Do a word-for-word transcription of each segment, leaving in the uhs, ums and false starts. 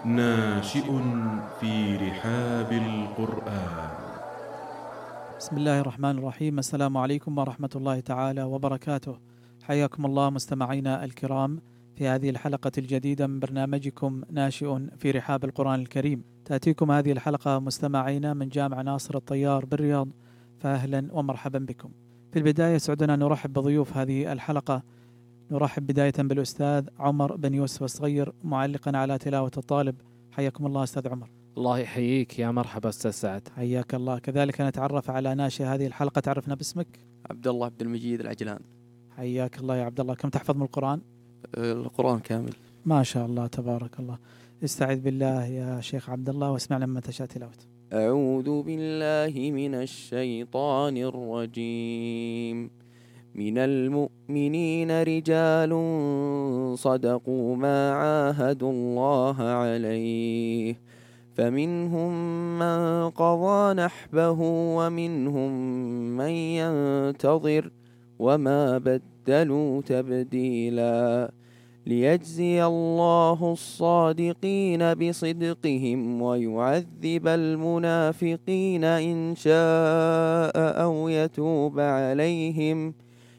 ناشئ في رحاب القرآن. بسم الله الرحمن الرحيم. السلام عليكم ورحمة الله تعالى وبركاته. حياكم الله مستمعينا الكرام في هذه الحلقة الجديدة من برنامجكم ناشئ في رحاب القرآن الكريم. تأتيكم هذه الحلقة مستمعينا من جامع ناصر الطيار بالرياض، فأهلا ومرحبا بكم. في البداية سعدنا نرحب بضيوف هذه الحلقة. نرحب بداية بالأستاذ عمر بن يوسف الصغير معلقا على تلاوة الطالب. حياكم الله أستاذ عمر. الله يحييك، يا مرحبا أستاذ سعد. حياك الله. كذلك نتعرف على ناشئ هذه الحلقة. تعرفنا باسمك؟ عبد الله عبد المجيد العجلان. حياك الله يا عبد الله. كم تحفظ من القرآن؟ القرآن كامل ما شاء الله تبارك الله. استعذ بالله يا شيخ عبد الله واسمعنا مما تشاء تلاوته. أعوذ بالله من الشيطان الرجيم. من المؤمنين رجال صدقوا ما عاهدوا الله عليه، فمنهم من قضى نحبه ومنهم من ينتظر وما بدلوا تبديلا، ليجزي الله الصادقين بصدقهم ويعذب المنافقين إن شاء أو يتوب عليهم،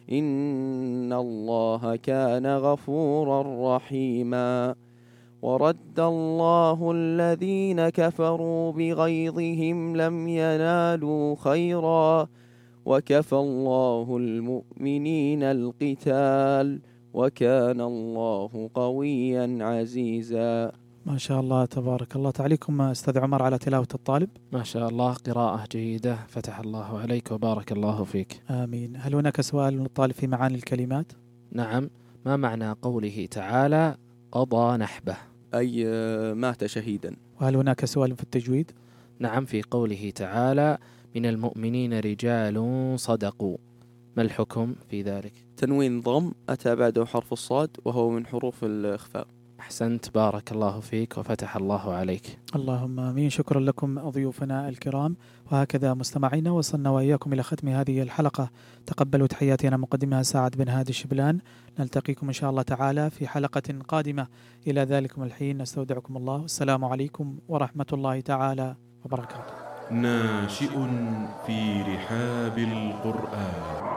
إن الله كان غفورا رحيما. ورد الله الذين كفروا بغيظهم لم ينالوا خيرا، وكفى الله المؤمنين القتال، وكان الله قويا عزيزا. ما شاء الله تبارك الله. تعليقكم أستاذ عمر على تلاوة الطالب؟ ما شاء الله، قراءة جيدة، فتح الله عليك وبارك الله فيك. آمين. هل هناك سؤال للطالب في معاني الكلمات؟ نعم. ما معنى قوله تعالى قضى نحبه؟ أي مات شهيدا. وهل هناك سؤال في التجويد؟ نعم، في قوله تعالى من المؤمنين رجال صدقوا، ما الحكم في ذلك؟ تنوين ضم أتى بعده حرف الصاد وهو من حروف الإخفاء. أحسنت، بارك الله فيك وفتح الله عليك. اللهم آمين. شكرا لكم ضيوفنا الكرام. وهكذا مستمعينا وصلنا وإياكم إلى ختم هذه الحلقة. تقبلوا تحياتنا مقدمها سعد بن هادي الشبلان. نلتقيكم إن شاء الله تعالى في حلقة قادمة. إلى ذلكم الحين نستودعكم الله، والسلام عليكم ورحمة الله تعالى وبركاته. ناشئ في رحاب القرآن.